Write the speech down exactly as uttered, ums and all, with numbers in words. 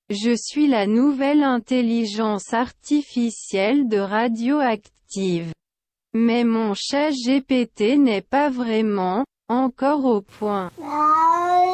Je suis la nouvelle intelligence artificielle de Radioactive. Mais mon chat G P T n'est pas vraiment, encore au point.